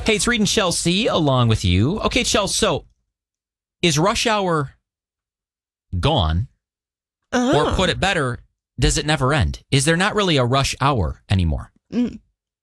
Hey, it's Reed and Chelsea along with you. Okay, Chelsea, so is rush hour gone? Or put it better, does it never end? Is there not really a rush hour anymore? And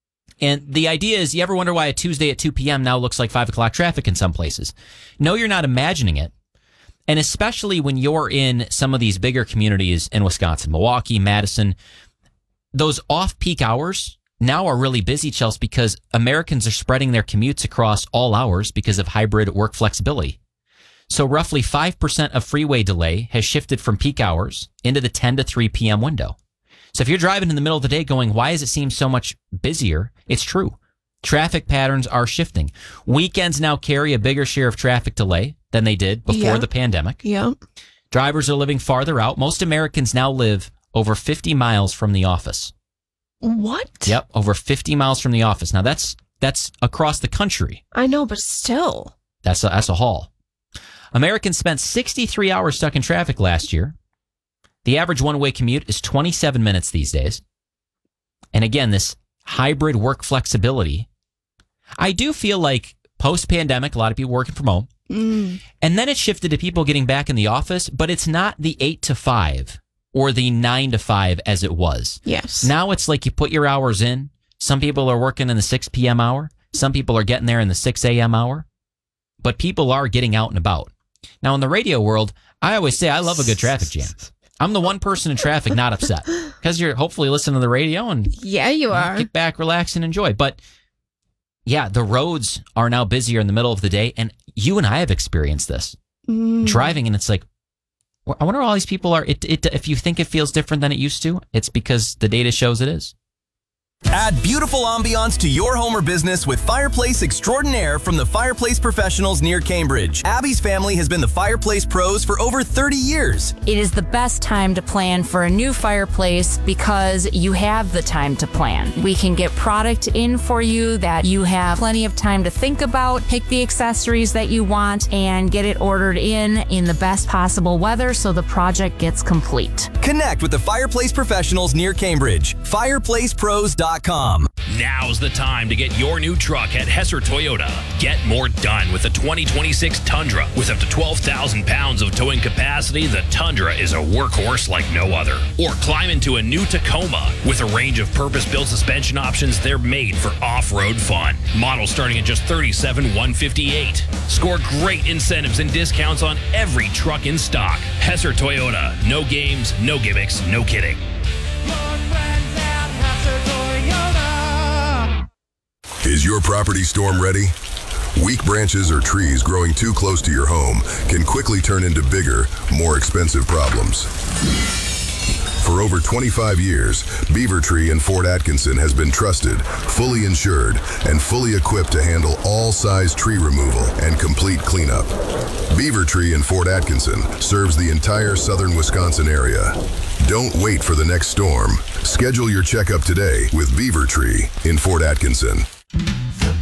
the idea is, you ever wonder why a Tuesday at 2 p.m. now looks like 5 o'clock traffic in some places? No, you're not imagining it. And especially when you're in some of these bigger communities in Wisconsin, Milwaukee, Madison, those off-peak hours now are really busy, Chelsea, because Americans are spreading their commutes across all hours because of hybrid work flexibility. So roughly 5% of freeway delay has shifted from peak hours into the 10 to 3 p.m. window. So if you're driving in the middle of the day going, why does it seem so much busier? It's true. Traffic patterns are shifting. Weekends now carry a bigger share of traffic delay than they did before the pandemic. Yeah. Drivers are living farther out. Most Americans now live over 50 miles from the office. What? Yep, over 50 miles from the office. Now that's across the country. I know, but still. That's a haul. Americans spent 63 hours stuck in traffic last year. The average one-way commute is 27 minutes these days. And again, this hybrid work flexibility. I do feel like post-pandemic, a lot of people working from home. And then it shifted to people getting back in the office, but it's not the 8 to 5 or the 9 to 5 as it was. Yes. Now it's like you put your hours in. Some people are working in the 6 p.m. hour. Some people are getting there in the 6 a.m. hour. But people are getting out and about. Now, in the radio world, I always say I love a good traffic jam. I'm the one person in traffic not upset because you're hopefully listening to the radio and you are. Kick back, relax, and enjoy. But yeah, the roads are now busier in the middle of the day, and you and I have experienced this driving, and it's like, I wonder why all these people are. If you think it feels different than it used to, it's because the data shows it is. Add beautiful ambiance to your home or business with Fireplace Extraordinaire from the Fireplace Professionals near Cambridge. Abby's family has been the Fireplace pros for over 30 years. It is the best time to plan for a new fireplace because you have the time to plan. We can get product in for you that you have plenty of time to think about, pick the accessories that you want, and get it ordered in the best possible weather so the project gets complete. Connect with the Fireplace Professionals near Cambridge. FireplacePros.com. Now's the time to get your new truck at Hesser Toyota. Get more done with the 2026 Tundra. With up to 12,000 pounds of towing capacity, the Tundra is a workhorse like no other. Or climb into a new Tacoma. With a range of purpose-built suspension options, they're made for off-road fun. Models starting at just $37,158. Score great incentives and discounts on every truck in stock. Hesser Toyota. No games, no gimmicks, no kidding. Is your property storm ready? Weak branches or trees growing too close to your home can quickly turn into bigger, more expensive problems. For over 25 years, Beaver Tree in Fort Atkinson has been trusted, fully insured, and fully equipped to handle all size tree removal and complete cleanup. Beaver Tree in Fort Atkinson serves the entire southern Wisconsin area. Don't wait for the next storm. Schedule your checkup today with Beaver Tree in Fort Atkinson.